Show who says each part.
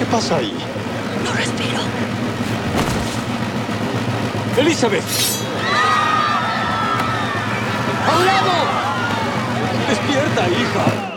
Speaker 1: pasa ahí?
Speaker 2: No respiro.
Speaker 1: ¡Elizabeth! ¡A un lado! ¡Despierta, hija!